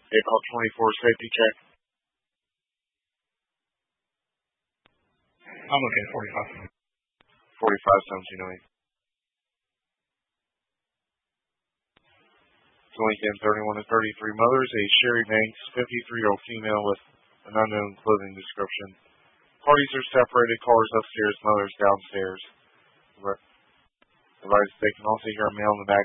April 24 safety check. I'm looking at 45. 45 1708. Lincoln 31 to 33 mothers, a Sherry Banks 53-year-old female with an unknown clothing description. Parties are separated, cars upstairs, mothers downstairs. Advised they can also hear a male in the back